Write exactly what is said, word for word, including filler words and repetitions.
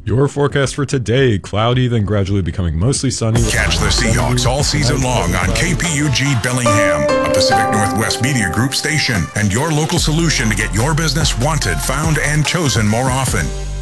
Your forecast for today, cloudy, then gradually becoming mostly sunny. Catch the Seahawks all season long on K P U G Bellingham, a Pacific Northwest Media Group station, and your local solution to get your business wanted, found, and chosen more often.